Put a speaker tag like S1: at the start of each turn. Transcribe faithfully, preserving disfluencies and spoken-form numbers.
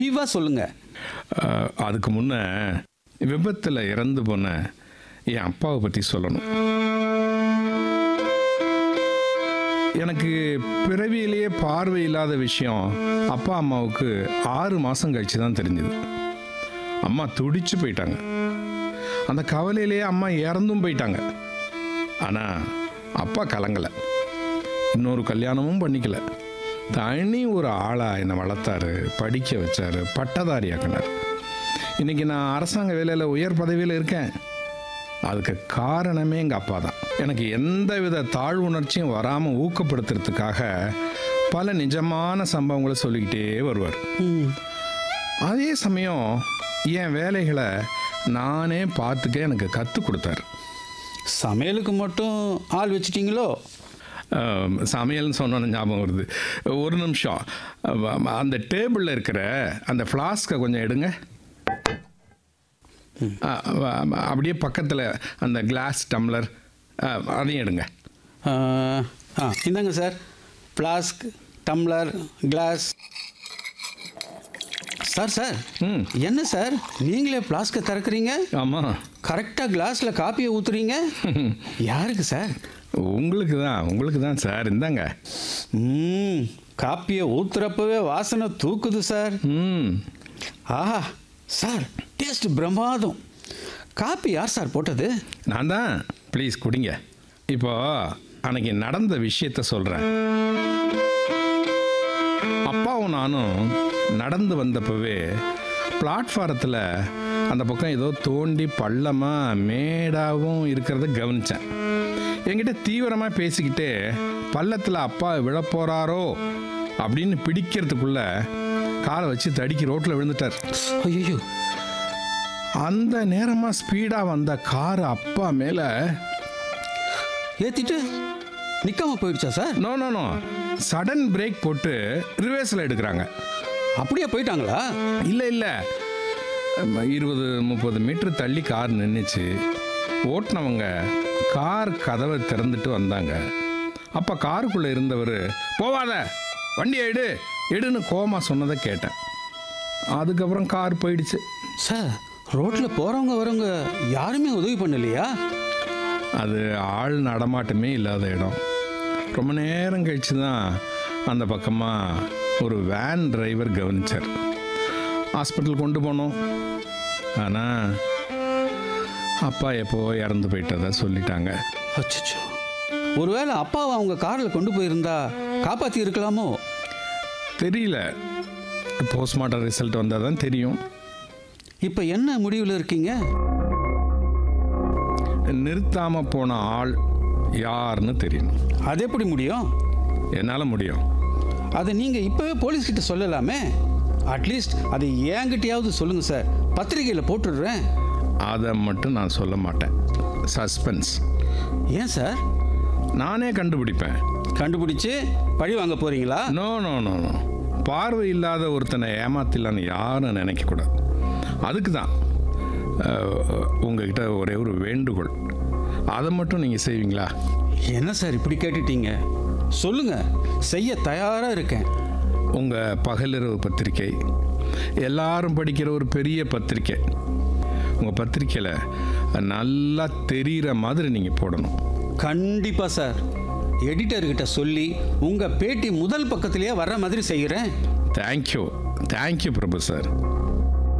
S1: விவா சொல்லுங்க.
S2: அஹ், அதுக்கு முன்ன விபத்தில் இறந்து போன என் அப்பாவை பற்றி சொல்லணும். எனக்கு பிறவியிலேயே பார்வை இல்லாத விஷயம் அப்பா அம்மாவுக்கு ஆறு மாதம் கழிச்சு தான் தெரிஞ்சுது. அம்மா துடிச்சு போயிட்டாங்க. அந்த கவலையிலேயே அம்மா இறந்தும் போயிட்டாங்க. ஆனால் அப்பா கலங்கலை, இன்னொரு கல்யாணமும் பண்ணிக்கல. தனி ஒரு ஆளாக என்னை வளர்த்தாரு, படிக்க வச்சார், பட்டதாரி ஆக்கினார். இன்றைக்கி நான் அரசாங்க வேலையில் உயர் பதவியில் இருக்கேன். அதுக்கு காரணமே எங்கள் அப்பா தான். எனக்கு எந்த வித தாழ்வு உணர்ச்சியும் வராமல் ஊக்கப்படுத்துறதுக்காக பல நிஜமான சம்பவங்களை சொல்லிக்கிட்டே வருவார். அதே சமயம் என் வேலைகளை நானே பார்த்துக்க எனக்கு கற்றுக் கொடுத்தாரு.
S1: சமையலுக்கு மட்டும் ஆள் வச்சிட்டிங்களோ?
S2: அஹ், சமையல்னு சொன்னோன்னு ஞாபகம் வருது. ஒரு நிமிஷம், அஹ், அந்த டேபிளில் இருக்கிற அந்த ஃப்ளாஸ்கை கொஞ்சம் எடுங்க. அஹ், அஹ், அப்படியே பக்கத்தில் அந்த கிளாஸ் டம்ளர் அஹ், அதையும் எடுங்க.
S1: ஆ ஆ, இந்தாங்க sir. Flask, tumbler, class. Sir sir
S2: ம்
S1: என்ன சார் நீங்களே ஃப்ளாஸ்க்கை திறக்கிறீங்க?
S2: ஆமாம்,
S1: கரெக்டாக கிளாஸில் காப்பியை ஊற்றுறீங்க. யாருக்கு சார்?
S2: உங்களுக்கு தான் உங்களுக்கு தான் சார். இந்தாங்க.
S1: ம் காப்பியை ஊற்றுறப்பவே வாசனை தூக்குது சார்.
S2: ம்
S1: ஆஹா சார், டேஸ்ட் பிரமாதம். காப்பி யார் சார் போட்டது?
S2: நான் தான். ப்ளீஸ் குடிங்க. இப்போ அன்னைக்கு நடந்த விஷயத்த சொல்கிறேன். அப்பாவும் நானும் நடந்து வந்தப்பவே பிளாட்ஃபாரத்தில் அந்த பக்கம் ஏதோ தோண்டி பள்ளமாக மேடாகவும் இருக்கிறத கவனித்தேன். என்கிட்ட தீவிரமாக பேசிக்கிட்டு பள்ளத்தில் அப்பா விழப்போகிறாரோ அப்படின்னு பிடிக்கிறதுக்குள்ள காலை வச்சு தடிக்கி ரோட்டில் விழுந்துட்டார்.
S1: ஐயோ,
S2: அந்த நேரமாக ஸ்பீடாக வந்த கார் அப்பா மேலே
S1: ஏற்றிட்டு நிற்காம போயிடுச்சா sir?
S2: No no no sudden brake போட்டு ரிவர்ஸில் எடுக்கிறாங்க.
S1: அப்படியே போயிட்டாங்களா?
S2: இல்லை இல்லை, இருபது முப்பது மீட்டர் தள்ளி கார் நின்றுச்சு. ஓட்டினவங்க கார் கதவை திறந்துட்டு வந்தாங்க. அப்போ காருக்குள்ளே இருந்தவர் போவாத, வண்டியை எடு எடுன்னு கோமா சொன்னதை கேட்டேன். அதுக்கப்புறம் கார் போயிடுச்சு.
S1: சார், ரோட்டில் போகிறவங்க வரவங்க யாருமே உதவி பண்ணலையா?
S2: அது ஆள் நடமாட்டமே இல்லாத இடம். ரொம்ப நேரம் கழிச்சு தான் அந்த பக்கமாக ஒரு வேன் டிரைவர் கவனிச்சார். ஹாஸ்பிட்டல் கொண்டு போனோம். ஆனால் அப்பா எப்போ இறந்து போயிட்டதா சொல்லிட்டாங்க.
S1: அச்சச்சோ, ஒருவேளை அப்பாவை அவங்க காரில் கொண்டு போயிருந்தா காப்பாற்றி இருக்கலாமோ?
S2: தெரியல, போஸ்ட்மார்ட்டம் ரிசல்ட் வந்தால் தான் தெரியும்.
S1: இப்போ என்ன முடிவில் இருக்கீங்க?
S2: நிறுத்தாமல் போன ஆள் யாருன்னு தெரியணும்.
S1: அது எப்படி முடியும்?
S2: என்னால் முடியும்.
S1: அதை நீங்கள் இப்போவே போலீஸ்கிட்ட சொல்லலாமே. அட்லீஸ்ட் அதை என்கிட்டயாவது சொல்லுங்கள் சார், பத்திரிகையில் போட்டுடுறேன்.
S2: அதை மட்டும் நான் சொல்ல மாட்டேன். சஸ்பென்ஸ்.
S1: ஏன் சார்?
S2: நானே கண்டுபிடிப்பேன்.
S1: கண்டுபிடிச்சு பழி வாங்க போகிறீங்களா?
S2: நோ நோ நோ நோ பார்வை இல்லாத ஒருத்தனை ஏமாத்திடலான்னு யாரும் நினைக்கக்கூடாது. அதுக்கு தான் உங்ககிட்ட ஒரே ஒரு வேண்டுகோள். அதை மட்டும் நீங்கள் செய்வீங்களா?
S1: என்ன சார் இப்படி கேட்டுட்டீங்க? சொல்லுங்க, செய்ய தயாராக இருக்கேன்.
S2: உங்கள் பகலிரவு பத்திரிக்கை எல்லாரும் படிக்கிற ஒரு பெரிய பத்திரிக்கை. உங்கள் பத்திரிக்கையில் நல்லா தெரிகிற மாதிரி நீங்கள் போடணும்.
S1: கண்டிப்பாக சார். எடிட்டர்கிட்ட சொல்லி உங்கள் பேட்டி முதல் பக்கத்திலேயே வர்ற மாதிரி செய்கிறேன்.
S2: தேங்க்யூ தேங்க்யூ பிரபு சார்.